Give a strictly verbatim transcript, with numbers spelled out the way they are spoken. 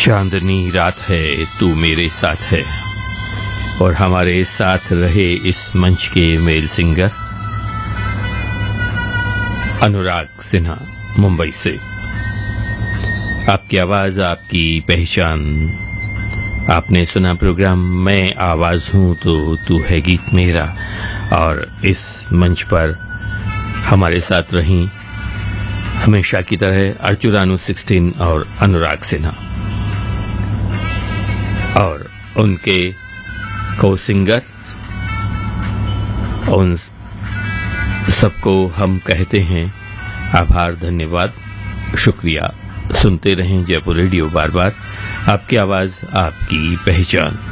चांदनी रात है तू मेरे साथ है और हमारे साथ रहे इस मंच के मेल सिंगर अनुराग सिन्हा मुंबई से। आपकी आवाज आपकी पहचान। आपने सुना प्रोग्राम मैं आवाज हूं तो तू है गीत मेरा और इस मंच पर हमारे साथ रही हमेशा की तरह अर्चुरानू सोलह और अनुराग सिन्हा और उनके को सिंगर। उन सबको हम कहते हैं आभार, धन्यवाद, शुक्रिया। सुनते रहें जयपुर रेडियो, बार बार आपकी आवाज आपकी पहचान।